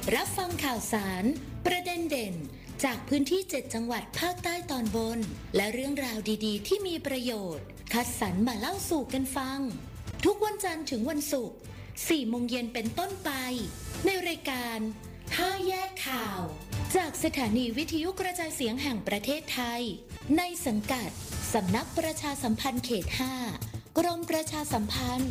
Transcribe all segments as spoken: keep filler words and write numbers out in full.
รับฟังข่าวสารประเด็นเด่นจากพื้นที่เจ็ดจังหวัดภาคใต้ตอนบนและเรื่องราวดีๆที่มีประโยชน์คัดสรรมาเล่าสู่กันฟังทุกวันจันทร์ถึงวันศุกร์สี่โมงเย็นเป็นต้นไปในรายการห้าแยกข่าวจากสถานีวิทยุกระจายเสียงแห่งประเทศไทยในสังกัดสำนักประชาสัมพันธ์เขตห้ากรมประชาสัมพันธ์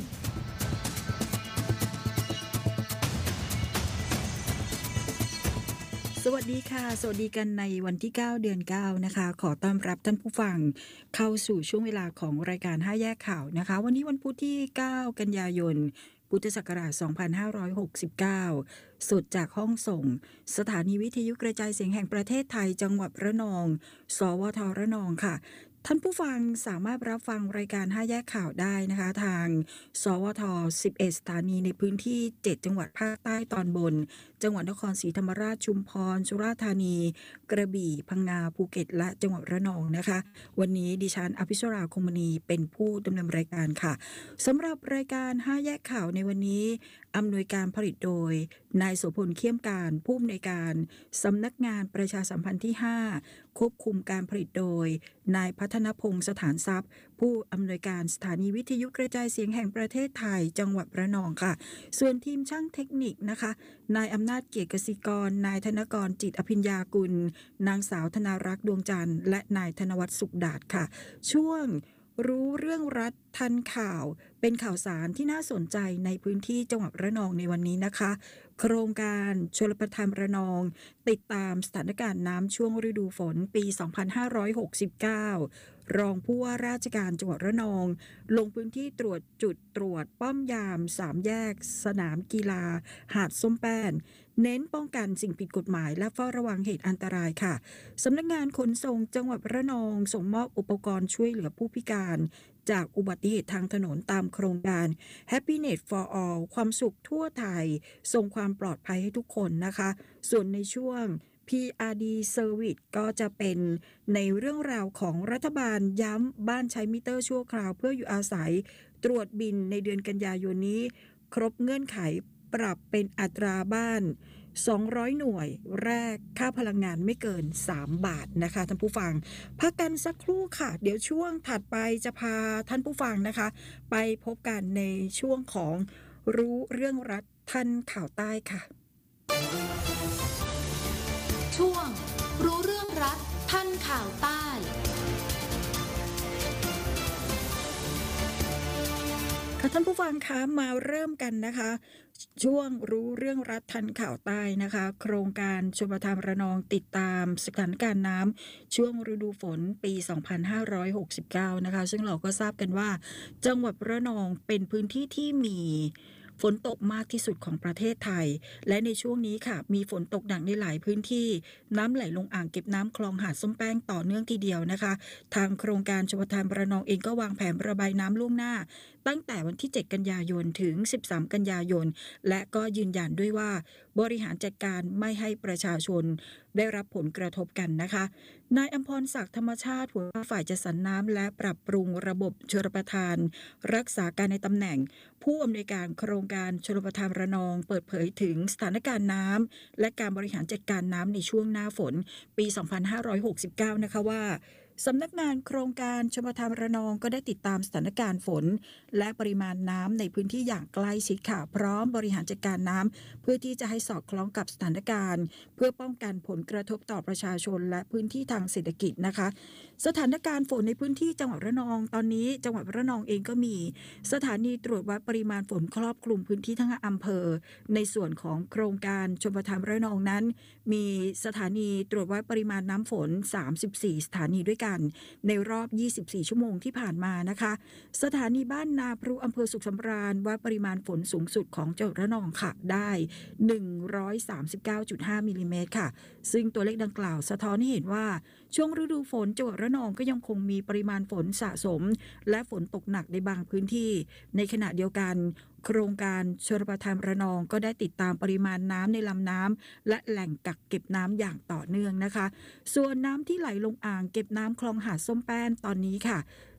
สวัสดีค่ะสวัสดีกันในวันที่เก้าเดือนเก้านะคะขอต้อนรับท่านผู้ฟังเข้าสู่ช่วงเวลาของรายการห้าแยกข่าวนะคะวันนี้วันพุธที่เก้ากันยายนพุทธศักราชสองพันห้าร้อยหกสิบเก้าสดจากห้องส่งสถานีวิทยุกระจายเสียงแห่งประเทศไทยจังหวัดระนองสวทระนองค่ะท่านผู้ฟังสามารถรับฟังรายการห้าแยกข่าวได้นะคะทางสวทสิบเอ็ดสถานีในพื้นที่เจ็ดจังหวัดภาคใต้ตอนบนจังหวัดนครศรีธรรมราชชุมพรสุราษฎร์ธานีกระบี่พังงาภูเก็ตและจังหวัดระนองนะคะวันนี้ดิฉันอภิชราคงมณีเป็นผู้ดำเนินรายการค่ะสำหรับรายการห้าแยกข่าวในวันนี้อำนวยการผลิตโดยนายโสพลเขี้ยมการผู้อำนวยการสำนักงานประชาสัมพันธ์ที่ห้าควบคุมการผลิตโดยนายพัฒนพงศ์สถานทรัพย์ผู้อำนวยการสถานีวิทยุกระจายเสียงแห่งประเทศไทยจังหวัดระนองค่ะส่วนทีมช่างเทคนิคนะคะนายอำนาจเกียรติกสิกรนายธนกรจิตอภิญญากุลนางสาวธนารักษ์ดวงจันทร์และนายธนวัฒน์สุขดาษค่ะช่วงรู้เรื่องรัฐทันข่าวเป็นข่าวสารที่น่าสนใจในพื้นที่จังหวัดระนองในวันนี้นะคะโครงการชลประทานระนองติดตามสถานการณ์น้ำช่วงฤดูฝนปีสองพันห้าร้อยหกสิบเก้ารองผู้ว่าราชการจังหวัดระนองลงพื้นที่ตรวจจุดตรวจป้อมยามสามแยกสนามกีฬาหาดส้มแป้นเน้นป้องกันสิ่งผิดกฎหมายและเฝ้าระวังเหตุอันตรายค่ะสำนักงานขนส่งจังหวัดระนองส่งมอบอุปกรณ์ช่วยเหลือผู้พิการจากอุบัติเหตุทางถนนตามโครงการ Happiness for All ความสุขทั่วไทยส่งความปลอดภัยให้ทุกคนนะคะส่วนในช่วง พี อาร์ ดี Service ก็จะเป็นในเรื่องราวของรัฐบาลย้ำบ้านใช้มิเตอร์ชั่วคราวเพื่ออยู่อาศัยตรวจบินในเดือนกันยายนนี้ครบเงื่อนไขปรับเป็นอัตราบ้านสองร้อยหน่วยแรกค่าพลังงานไม่เกินสามบาทนะคะท่านผู้ฟังพักกันสักครู่ค่ะเดี๋ยวช่วงถัดไปจะพาท่านผู้ฟังนะคะไปพบกันในช่วงของรู้เรื่องรัฐทันข่าวใต้ค่ะช่วงรู้เรื่องรัฐทันข่าวใต้ค่ะท่านผู้ฟังคะมาเริ่มกันนะคะช่วงรู้เรื่องรัฐทันข่าวใต้นะคะโครงการชลประทานระนองติดตามสถานการณ์น้ำช่วงฤดูฝนปีสองพันห้าร้อยหกสิบเก้านะคะซึ่งเราก็ทราบกันว่าจังหวัดระนองเป็นพื้นที่ที่มีฝนตกมากที่สุดของประเทศไทยและในช่วงนี้ค่ะมีฝนตกหนักในหลายพื้นที่น้ำไหลลงอ่างเก็บน้ำคลองหาดส้มแป้งต่อเนื่องทีเดียวนะคะทางโครงการชลประทานระนองเองก็วางแผนระบายน้ำล่วงหน้าตั้งแต่วันที่เจ็ดกันยายนถึงสิบสามกันยายนและก็ยืนยันด้วยว่าบริหารจัดการไม่ให้ประชาชนได้รับผลกระทบกันนะคะนายอำพรศักดิ์ธรรมชาติหัวหน้าฝ่ายจัดสรรน้ำและปรับปรุงระบบชลประทานรักษาการในตำแหน่งผู้อำนวยการโครงการชลประทานระนองเปิดเผยถึงสถานการณ์น้ำและการบริหารจัดการน้ำในช่วงหน้าฝนปีสองพันห้าร้อยหกสิบเก้านะคะว่าสำนักงานโครงการชลประทานระนองก็ได้ติดตามสถานการณ์ฝนและปริมาณน้ำในพื้นที่อย่างใกล้ชิดค่ะพร้อมบริหารจัดการน้ำเพื่อที่จะให้สอดคล้องกับสถานการณ์เพื่อป้องกันผลกระทบต่อประชาชนและพื้นที่ทางเศรษฐกิจนะคะสถานการณ์ฝนในพื้นที่จังหวัดระนองตอนนี้จังหวัดระนองเองก็มีสถานีตรวจวัดปริมาณฝนครอบคลุมพื้นที่ทั้งอำเภอในส่วนของโครงการชลประทานระนองนั้นมีสถานีตรวจวัดปริมาณน้ำฝนสามสิบสี่สถานีด้วยกันในรอบยี่สิบสี่ชั่วโมงที่ผ่านมานะคะสถานีบ้านนาพรุอำเภอสุขสำราญวัดปริมาณฝนสูงสุดของจังหวัดระนองค่ะได้หนึ่งร้อยสามสิบเก้าจุดห้ามิลลิเมตรค่ะซึ่งตัวเลขดังกล่าวสะท้อนให้เห็นว่าช่วงฤดูฝนจังหวัดระนองก็ยังคงมีปริมาณฝนสะสมและฝนตกหนักในบางพื้นที่ในขณะเดียวกันโครงการชลประทานระนองก็ได้ติดตามปริมาณน้ำในลำน้ำและแหล่งกักเก็บน้ำอย่างต่อเนื่องนะคะส่วนน้ำที่ไหลลงอ่างเก็บน้ำคลองหาดส้มแป้นตอนนี้ค่ะ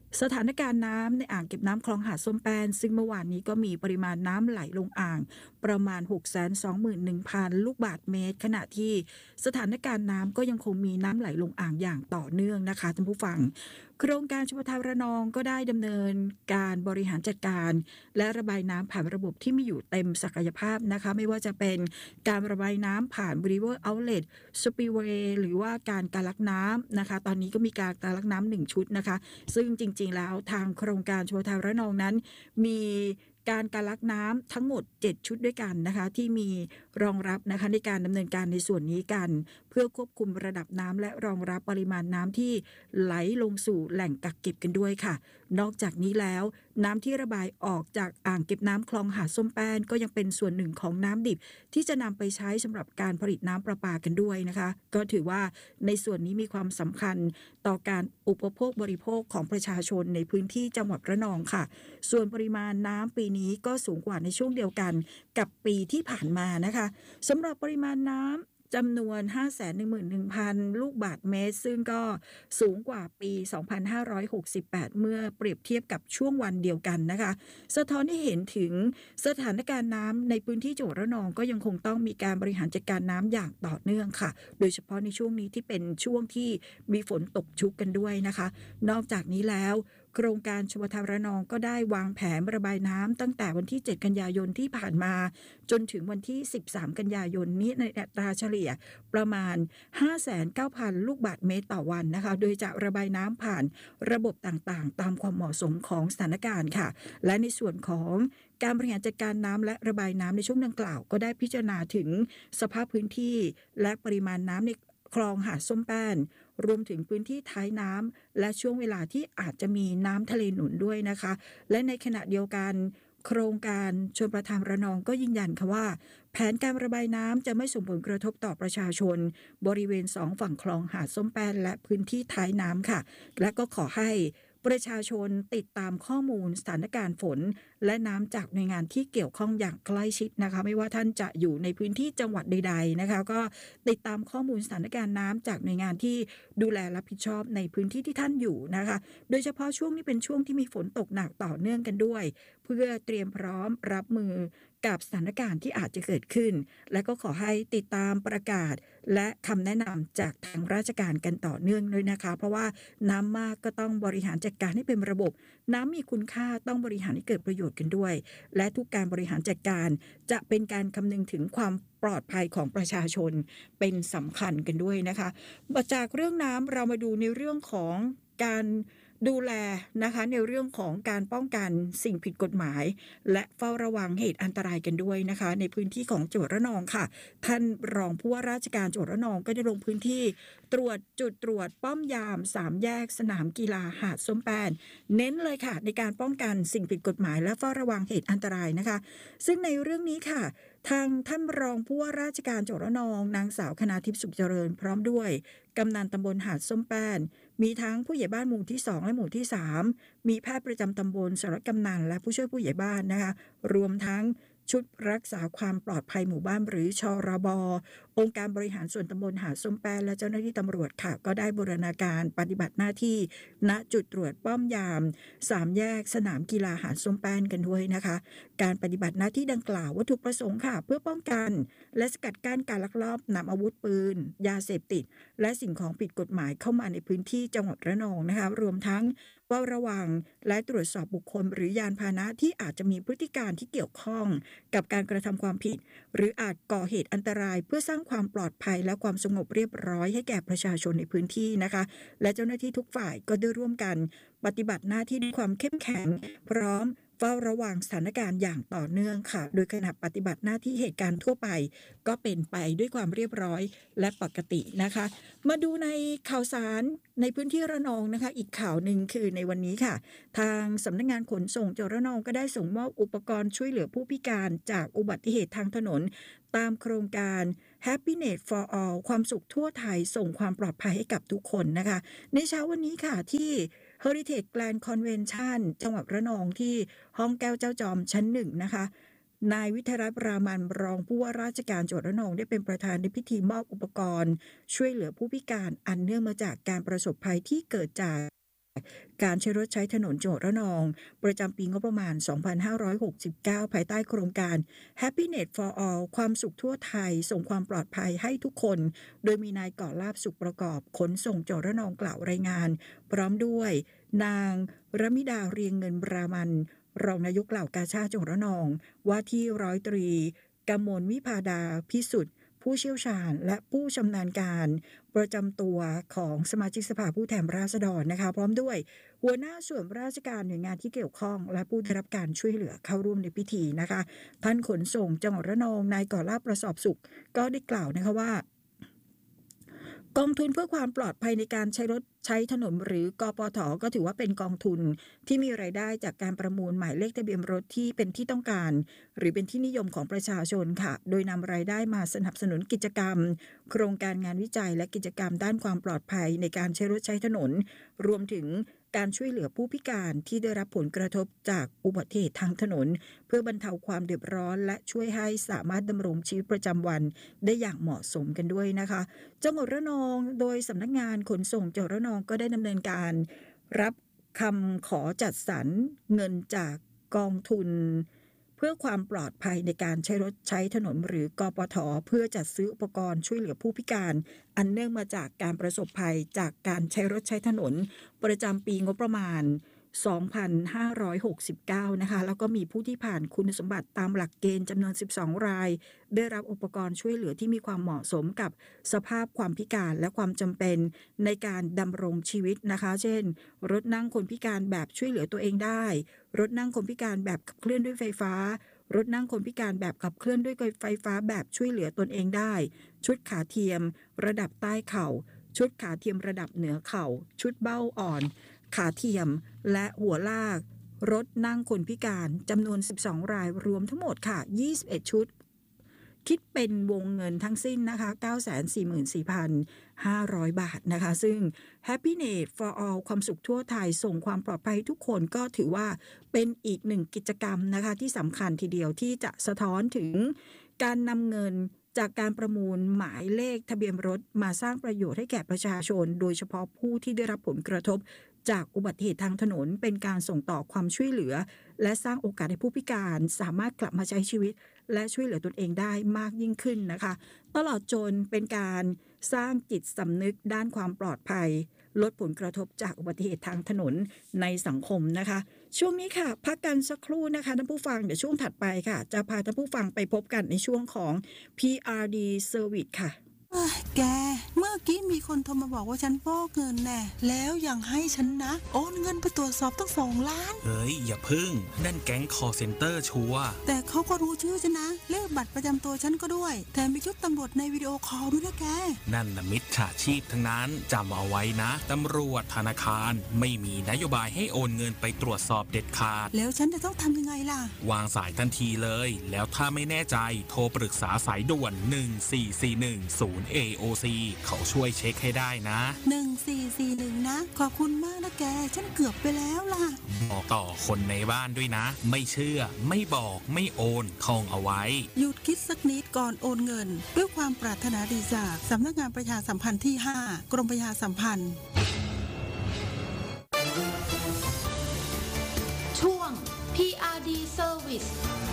สถานการณ์น้ำในอ่างเก็บน้ำคลองหาดส้มแป้นซึ่งเมื่อวานนี้ก็มีปริมาณน้ำไหลลงอ่างประมาณ หกแสนสองหมื่นหนึ่งพัน ลูกบาศก์เมตรขณะที่สถานการณ์น้ำก็ยังคงมีน้ำไหลลงอ่างอย่างต่อเนื่องนะคะท่านผู้ฟังโครงการชลประทานระนองก็ได้ดำเนินการบริหารจัดการและระบายน้ำผ่านระบบที่มีอยู่เต็มศักยภาพนะคะไม่ว่าจะเป็นการระบายน้ำผ่าน River Outlet Spillway หรือว่าการการลักน้ำนะคะตอนนี้ก็มีการการลักน้ำหนึ่งชุดนะคะซึ่งจริงๆแล้วทางโครงการชลประทานระนองนั้นมีการการลักน้ำทั้งหมดเจ็ดชุดด้วยกันนะคะที่มีรองรับนะคะในการดำเนินการในส่วนนี้กันเพื่อควบคุมระดับน้ำและรองรับปริมาณน้ำที่ไหลลงสู่แหล่งกักเก็บกันด้วยค่ะนอกจากนี้แล้วน้ำที่ระบายออกจากอ่างเก็บน้ำคลองหาดส้มแป้นก็ยังเป็นส่วนหนึ่งของน้ำดิบที่จะนำไปใช้สำหรับการผลิตน้ำประปากันด้วยนะคะก็ถือว่าในส่วนนี้มีความสำคัญต่อการอุปโภคบริโภคของประชาชนในพื้นที่จังหวัดระนองค่ะส่วนปริมาณน้ำปีนี้ก็สูงกว่าในช่วงเดียวกันกับปีที่ผ่านมานะคะสำหรับปริมาณน้ำจำนวน ห้าแสนหนึ่งหมื่นหนึ่งพัน ลูกบาศก์เมตรซึ่งก็สูงกว่าปี สองพันห้าร้อยหกสิบแปด เมื่อเปรียบเทียบกับช่วงวันเดียวกันนะคะสะท้อนให้เห็นถึงสถานการณ์น้ำในพื้นที่จังหวัดระนองก็ยังคงต้องมีการบริหารจัดการน้ำอย่างต่อเนื่องค่ะโดยเฉพาะในช่วงนี้ที่เป็นช่วงที่มีฝนตกชุกกันด้วยนะคะนอกจากนี้แล้วโครงการชลประทานระนองก็ได้วางแผนระบายน้ำตั้งแต่วันที่เจ็ดกันยายนที่ผ่านมาจนถึงวันที่สิบสามกันยายนนี้ในอัตราเฉลี่ยประมาณ ห้าแสนเก้าพัน ลูกบาศก์เมตรต่อวันนะคะโดยจะระบายน้ำผ่านระบบต่างๆตามความเหมาะสมของสถานการณ์ค่ะและในส่วนของการบริหารจัดการน้ำและระบายน้ำในช่วงดังกล่าวก็ได้พิจารณาถึงสภาพพื้นที่และปริมาณน้ำในคลองหาดส้มแป้นรวมถึงพื้นที่ท้ายน้ำและช่วงเวลาที่อาจจะมีน้ำทะเลหนุนด้วยนะคะและในขณะเดียวกันโครงการชลประทานระนองก็ยืนยันค่ะว่าแผนการระบายน้ำจะไม่ส่งผลกระทบต่อประชาชนบริเวณสองฝั่งคลองหาดส้มแป้นและพื้นที่ท้ายน้ำค่ะและก็ขอให้ประชาชนติดตามข้อมูลสถานการณ์ฝนและน้ำจากหน่วยงานที่เกี่ยวข้องอย่างใกล้ชิดนะคะไม่ว่าท่านจะอยู่ในพื้นที่จังหวัดใดๆนะคะก็ติดตามข้อมูลสถานการณ์น้ำจากหน่วยงานที่ดูแลรับผิดชอบในพื้นที่ที่ท่านอยู่นะคะโดยเฉพาะช่วงนี้เป็นช่วงที่มีฝนตกหนักต่อเนื่องกันด้วยเพื่อเตรียมพร้อมรับมือกับสถานการณ์ที่อาจจะเกิดขึ้นและก็ขอให้ติดตามประกาศและคำแนะนำจากทางราชการกันต่อเนื่องด้วยนะคะเพราะว่าน้ำมากก็ต้องบริหารจัดการให้เป็นระบบน้ำมีคุณค่าต้องบริหารให้เกิดประโยชน์กันด้วยและทุกการบริหารจัดการจะเป็นการคำนึงถึงความปลอดภัยของประชาชนเป็นสำคัญกันด้วยนะคะจากเรื่องน้ำเรามาดูในเรื่องของการดูแลนะคะในเรื่องของการป้องกันสิ่งผิดกฎหมายและเฝ้าระวังเหตุอันตรายกันด้วยนะคะในพื้นที่ของจังหวัดระนองค่ะท่านรองผู้ว่าราชการจังหวัดระนองก็ได้ลงพื้นที่ตรวจจุดตรวจป้อมยามสามแยกสนามกีฬาหาดส้มแป้นเน้นเลยค่ะในการป้องกันสิ่งผิดกฎหมายและเฝ้าระวังเหตุอันตรายนะคะซึ่งในเรื่องนี้ค่ะทางท่านรองผู้ว่าราชการจังหวัดระนองนางสาวคณาทิพย์สุขเจริญพร้อมด้วยกำนันตำบลหาดส้มแป้นมีทั้งผู้ใหญ่บ้านหมู่ที่สองและหมู่ที่สามมีแพทย์ประจำตำบลสารวัตรกำนันและผู้ช่วยผู้ใหญ่บ้านนะคะรวมทั้งชุดรักษาความปลอดภัยหมู่บ้านหรือชรบองค์การบริหารส่วนตำบลหาดส้มแป้นและเจ้าหน้าที่ตำรวจค่ะก็ได้บูรณาการปฏิบัติหน้าที่ณจุดตรวจป้อมยามสามแยกสนามกีฬาหาดส้มแป้นกันด้วยนะคะการปฏิบัติหน้าที่ดังกล่าววัตถุประสงค์ค่ะเพื่อป้องกันและสกัดกั้นการลักลอบนำอาวุธปืนยาเสพติดและสิ่งของผิดกฎหมายเข้ามาในพื้นที่จังหวัดระนองนะคะรวมทั้งเฝ้าระวังและตรวจสอบบุคคลหรือยานพาหนะที่อาจจะมีพฤติการที่เกี่ยวข้องกับการกระทำความผิดหรืออาจก่อเหตุอันตรายเพื่อสร้างความปลอดภัยและความสงบเรียบร้อยให้แก่ประชาชนในพื้นที่นะคะและเจ้าหน้าที่ทุกฝ่ายก็ได้ร่วมกันปฏิบัติหน้าที่ด้วยความเข้มแข็งพร้อมเฝ้าระวังสถานการณ์อย่างต่อเนื่องค่ะโดยขณะปฏิบัติหน้าที่เหตุการณ์ทั่วไปก็เป็นไปด้วยความเรียบร้อยและปกตินะคะมาดูในข่าวสารในพื้นที่ระนองนะคะอีกข่าวหนึ่งคือในวันนี้ค่ะทางสำนักงานขนส่งจังหวัดระนองก็ได้ส่งมอบอุปกรณ์ช่วยเหลือผู้พิการจากอุบัติเหตุทางถนนตามโครงการ Happiness for All ความสุขทั่วไทยส่งความปลอดภัยให้กับทุกคนนะคะในเช้าวันนี้ค่ะที่ Heritage Grand Convention จังหวัดระนองที่ห้องแก้วเจ้าจอมชั้นหนึ่งนะคะนายวิทยารัตน์รามันรองผู้ว่าราชการจังหวัดระนองได้เป็นประธานในพิธีมอบอุปกรณ์ช่วยเหลือผู้พิการอันเนื่องมาจากการประสบภัยที่เกิดจากการใช้รถใช้ถนนจังหวัดระนองประจำปีงบประมาณ สองพันห้าร้อยหกสิบเก้า ภายใต้โครงการ Happiness for All ความสุขทั่วไทยส่งความปลอดภัยให้ทุกคนโดยมีนายก่อลาภสุขประกอบขนส่งจังหวัดระนองกล่าวรายงานพร้อมด้วยนางรมิดาเรียงเงินบรามันรองนายกเหล่ากาชาดจังหวัดระนองว่าที่ร้อยตรีกมลวิภาดาพิสุทธิ์ผู้เชี่ยวชาญและผู้ชำนาญการประจำตัวของสมาชิกสภาผู้แทนราษฎรนะคะพร้อมด้วยหัวหน้าส่วนราชการหน่วยงานที่เกี่ยวข้องและผู้ได้รับการช่วยเหลือเข้าร่วมในพิธีนะคะท่านขนส่งจังหวัดระนองนายก่อลาภประสอบสุขก็ได้กล่าวนะคะว่ากองทุนเพื่อความปลอดภัยในการใช้รถใช้ถนนหรือกปท.ก็ถือว่าเป็นกองทุนที่มีรายได้จากการประมูลหมายเลขทะเบียนรถที่เป็นที่ต้องการหรือเป็นที่นิยมของประชาชนค่ะโดยนำรายได้มาสนับสนุนกิจกรรมโครงการงานวิจัยและกิจกรรมด้านความปลอดภัยในการใช้รถใช้ถนนรวมถึงการช่วยเหลือผู้พิการที่ได้รับผลกระทบจากอุบัติเหตุทางถนนเพื่อบรรเทาความเดือดร้อนและช่วยให้สามารถดำรงชีวิตประจำวันได้อย่างเหมาะสมกันด้วยนะคะจังหวัดระนองโดยสำนักงานขนส่งจังหวัดระนองก็ได้ดำเนินการรับคำขอจัดสรรเงินจากกองทุนเพื่อความปลอดภัยในการใช้รถใช้ถนนหรือกปท.เพื่อจัดซื้ออุปกรณ์ช่วยเหลือผู้พิการอันเนื่องมาจากการประสบภัยจากการใช้รถใช้ถนนประจำปีงบประมาณ สองพันห้าร้อยหกสิบเก้า นะคะแล้วก็มีผู้ที่ผ่านคุณสมบัติตามหลักเกณฑ์จำนวนสิบสองรายได้รับอุปกรณ์ช่วยเหลือที่มีความเหมาะสมกับสภาพความพิการและความจำเป็นในการดำรงชีวิตนะคะเช่นรถนั่งคนพิการแบบช่วยเหลือตัวเองได้รถนั่งคนพิการแบบขับเคลื่อนด้วยไฟฟ้ารถนั่งคนพิการแบบขับเคลื่อนด้วยไฟฟ้าแบบช่วยเหลือตนเองได้ชุดขาเทียมระดับใต้เข่าชุดขาเทียมระดับเหนือเข่าชุดเบ้าอ่อนขาเทียมและหัวลากรถนั่งคนพิการจำนวนสิบสองรายรวมทั้งหมดค่ะยี่สิบเอ็ดชุดคิดเป็นวงเงินทั้งสิ้นนะคะ เก้าแสนสี่หมื่นสี่พันห้าร้อย บาทนะคะซึ่ง Happiness for All ความสุขทั่วไทยส่งความปลอดภัยทุกคนก็ถือว่าเป็นอีกหนึ่งกิจกรรมนะคะที่สำคัญทีเดียวที่จะสะท้อนถึงการนำเงินจากการประมูลหมายเลขทะเบียนรถมาสร้างประโยชน์ให้แก่ประชาชนโดยเฉพาะผู้ที่ได้รับผลกระทบจากอุบัติเหตุทางถนนเป็นการส่งต่อความช่วยเหลือและสร้างโอกาสให้ผู้พิการสามารถกลับมาใช้ชีวิตและช่วยเหลือตนเองได้มากยิ่งขึ้นนะคะตลอดจนเป็นการสร้างจิตสำนึกด้านความปลอดภัยลดผลกระทบจากอุบัติเหตุทางถนนในสังคมนะคะช่วงนี้ค่ะพักกันสักครู่นะคะท่านผู้ฟังเดี๋ยวช่วงถัดไปค่ะจะพาท่านผู้ฟังไปพบกันในช่วงของ พี อาร์ ดี Service ค่ะแกเมื่อกี้มีคนโทรมาบอกว่าฉันฟอกเงินแน่แล้วยังให้ฉันนะโอนเงินไปตรวจสอบตั้งสองล้านเฮ้ยอย่าพึ่งนั่นแก๊ง call center ชัวร์แต่เขาก็รู้ชื่อฉันนะเลขบัตรประจำตัวฉันก็ด้วยแถมมีชุดตำรวจในวิดีโอคอลด้วยนะแกนั่นน่ะมิจฉาชีพทั้งนั้นจำเอาไว้นะตำรวจธนาคารไม่มีนโยบายให้โอนเงินไปตรวจสอบเด็ดขาดแล้วฉันจะต้องทำยังไงล่ะวางสายทันทีเลยแล้วถ้าไม่แน่ใจโทรปรึกษาสายด่วนหนึ่งสี่สี่หนึ่ง ศูนย์ เอ โอ ซี เขาช่วยเช็คให้ได้นะหนึ่งสี่สี่หนึ่งนะขอบคุณมากนะแกฉันเกือบไปแล้วล่ะบอกต่อคนในบ้านด้วยนะไม่เชื่อไม่บอกไม่โอนท่องเอาไว้หยุดคิดสักนิดก่อนโอนเงินด้วยความปรารถนาดีจากสำนักงานประชาสัมพันธ์ที่ห้ากรมประชาสัมพันธ์ช่วง พี อาร์ ดี Service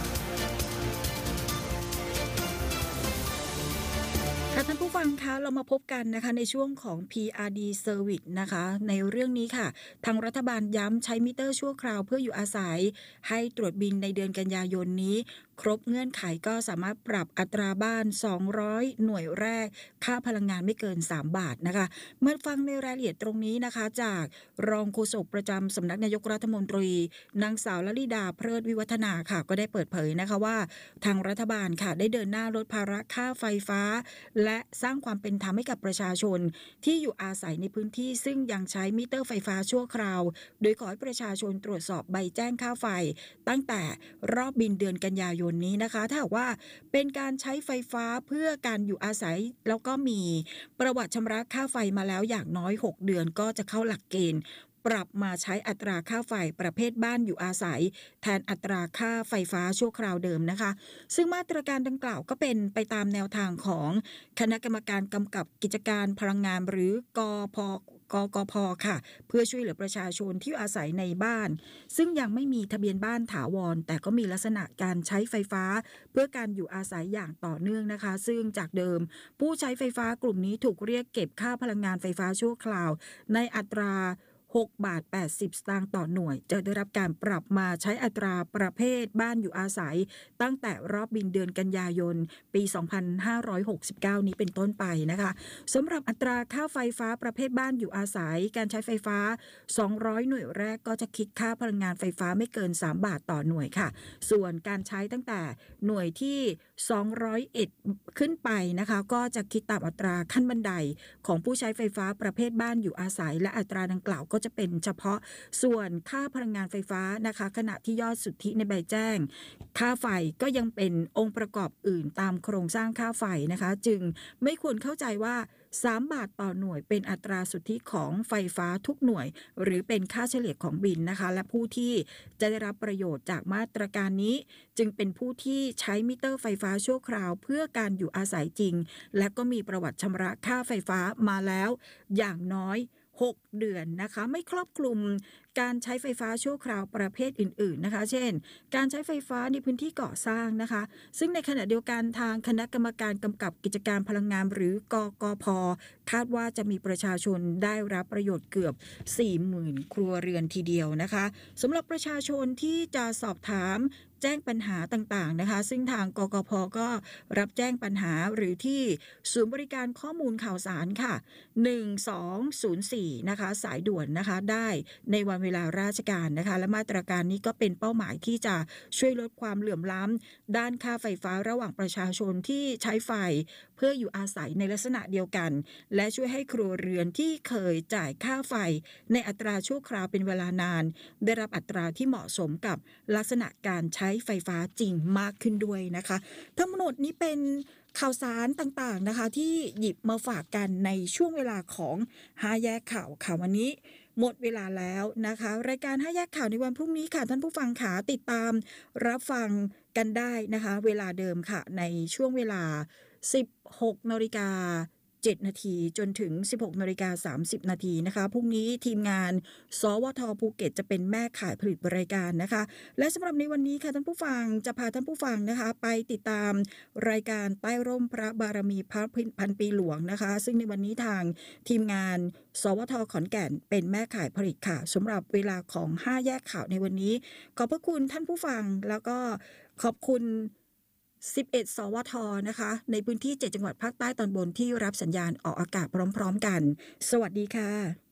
ค่ะท่านผู้ฟังคะเรามาพบกันนะคะในช่วงของ พี อาร์ ดี Service นะคะในเรื่องนี้ค่ะทางรัฐบาลย้ำใช้มิเตอร์ชั่วคราวเพื่ออยู่อาศัยให้ตรวจบินในเดือนกันยายนนี้ครบเงื่อนไขก็สามารถปรับอัตราบ้านสองร้อยหน่วยแรกค่าพลังงานไม่เกินสามบาทนะคะเมื่อฟังในรายละเอียดตรงนี้นะคะจากรองโฆษกประจำสำนักนายกรัฐมนตรีนางสาวลลิดาเพลิดวิวัฒนาค่ะก็ได้เปิดเผยนะคะว่าทางรัฐบาลค่ะได้เดินหน้าลดภาระค่าไฟฟ้าและสร้างความเป็นธรรมให้กับประชาชนที่อยู่อาศัยในพื้นที่ซึ่งยังใช้มิเตอร์ไฟฟ้าชั่วคราวโดยขอให้ประชาชนตรวจสอบใบแจ้งค่าไฟตั้งแต่รอบบินเดือนกันยายนนี้นะคะถ้าหากว่าเป็นการใช้ไฟฟ้าเพื่อการอยู่อาศัยแล้วก็มีประวัติชำระค่าไฟมาแล้วอย่างน้อยหกเดือนก็จะเข้าหลักเกณฑ์ปรับมาใช้อัตราค่าไฟประเภทบ้านอยู่อาศัยแทนอัตราค่าไฟฟ้าชั่วคราวเดิมนะคะซึ่งมาตรการดังกล่าวก็เป็นไปตามแนวทางของคณะกรรมการกำกับกิจการพลังงานหรือกพกกพ.ค่ะเพื่อช่วยเหลือประชาชนที่อาศัยในบ้านซึ่งยังไม่มีทะเบียนบ้านถาวรแต่ก็มีลักษณะการใช้ไฟฟ้าเพื่อการอยู่อาศัยอย่างต่อเนื่องนะคะซึ่งจากเดิมผู้ใช้ไฟฟ้ากลุ่มนี้ถูกเรียกเก็บค่าพลังงานไฟฟ้าชั่วคราวในอัตราหกบาทแปดสิบสตางค์ต่อหน่วยจะได้รับการปรับมาใช้อัตราประเภทบ้านอยู่อาศัยตั้งแต่รอบบินเดือนกันยายนปีสองพันห้าร้อยหกสิบเก้านี้เป็นต้นไปนะคะสำหรับอัตราค่าไฟฟ้าประเภทบ้านอยู่อาศัยการใช้ไฟฟ้าสองร้อยหน่วยแรกก็จะคิดค่าพลังงานไฟฟ้าไม่เกินสามบาทต่อหน่วยค่ะส่วนการใช้ตั้งแต่หน่วยที่สองร้อยเอ็ดขึ้นไปนะคะก็จะคิดตามอัตราขั้นบันไดของผู้ใช้ไฟฟ้าประเภทบ้านอยู่อาศัยและอัตราดังกล่าวก็จะเป็นเฉพาะส่วนค่าพลังงานไฟฟ้านะคะขณะที่ยอดสุทธิในใบแจ้งค่าไฟก็ยังเป็นองค์ประกอบอื่นตามโครงสร้างค่าไฟนะคะจึงไม่ควรเข้าใจว่าสามบาทต่อหน่วยเป็นอัตราสุทธิของไฟฟ้าทุกหน่วยหรือเป็นค่าเฉลี่ยของบิลนะคะและผู้ที่จะได้รับประโยชน์จากมาตรการนี้จึงเป็นผู้ที่ใช้มิเตอร์ไฟฟ้าชั่วคราวเพื่อการอยู่อาศัยจริงและก็มีประวัติชำระค่าไฟฟ้ามาแล้วอย่างน้อยหกเดือนนะคะไม่ครอบคลุมการใช้ไฟฟ้าชั่วคราวประเภทอื่นๆนะคะเช่นการใช้ไฟฟ้าในพื้นที่ก่อสร้างนะคะซึ่งในขณะเดียวกันทางคณะกรรมการกำกับกิจการพลังงานหรือกกพ.คาดว่าจะมีประชาชนได้รับประโยชน์เกือบ สี่หมื่น ครัวเรือนทีเดียวนะคะสำหรับประชาชนที่จะสอบถามแจ้งปัญหาต่างๆนะคะซึ่งทางกกพ.ก็รับแจ้งปัญหาหรือที่ศูนย์บริการข้อมูลข่าวสารค่ะหนึ่งสองศูนย์สี่นะคะสายด่วนนะคะได้ในวันเวลาราชการนะคะและมาตรการนี้ก็เป็นเป้าหมายที่จะช่วยลดความเหลื่อมล้ำด้านค่าไฟฟ้าระหว่างประชาชนที่ใช้ไฟเพื่ออยู่อาศัยในลักษณะเดียวกันและช่วยให้ครัวเรือนที่เคยจ่ายค่าไฟในอัตราชั่วคราวเป็นเวลานานได้รับอัตราที่เหมาะสมกับลักษณะการใช้ไฟฟ้าจริงมากขึ้นด้วยนะคะทั้งหมดนี้เป็นข่าวสารต่างๆนะคะที่หยิบมาฝากกันในช่วงเวลาของห้าแยกข่าวค่ะวันนี้หมดเวลาแล้วนะคะรายการห้าแยกข่าวในวันพรุ่งนี้ค่ะท่านผู้ฟังขาติดตามรับฟังกันได้นะคะเวลาเดิมค่ะในช่วงเวลา สิบหกนาฬิกาเจ็ดนาทีจนถึง สิบหกนาฬิกาสามสิบนาทีนะคะพรุ่งนี้ทีมงานสวทภูเก็ตจะเป็นแม่ข่ายผลิตรายการนะคะและสำหรับในวันนี้ค่ะท่านผู้ฟังจะพาท่านผู้ฟังนะคะไปติดตามรายการใต้ร่มพระบารมีพระพันปีหลวงนะคะซึ่งในวันนี้ทางทีมงานสวทขอนแก่นเป็นแม่ข่ายผลิตค่ะสำหรับเวลาของห้าแยกข่าวในวันนี้ขอบพระคุณท่านผู้ฟังแล้วก็ขอบคุณสิบเอ็ด สวทนะคะในพื้นที่เจ็ดจังหวัดภาคใต้ตอนบนที่รับสัญญาณออกอากาศพร้อมๆกันสวัสดีค่ะ